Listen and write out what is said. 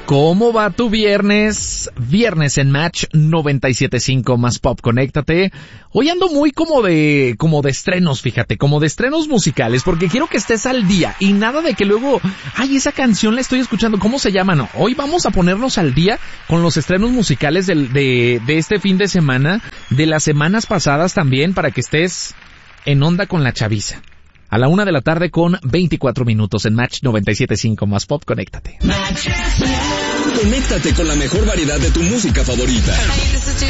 ¿Cómo va tu viernes? Viernes en Match 97.5 más Pop, conéctate. Hoy ando muy como de estrenos, fíjate, como de estrenos musicales, porque quiero que estés al día y nada de que luego, ay, esa canción la estoy escuchando, ¿cómo se llama? No, hoy vamos a ponernos al día con los estrenos musicales de este fin de semana, de las semanas pasadas también, para que estés en onda con la chaviza. A la 1 de la tarde con 24 minutos en Match 97.5 más Pop, conéctate. Conéctate con la mejor variedad de tu música favorita.